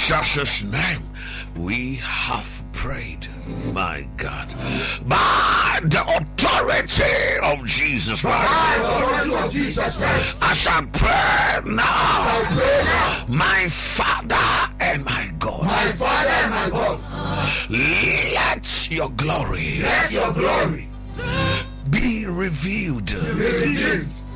Jesus' name we have prayed, my God, by the authority of Jesus Christ. As I pray now, my Father and my God, let your glory be revealed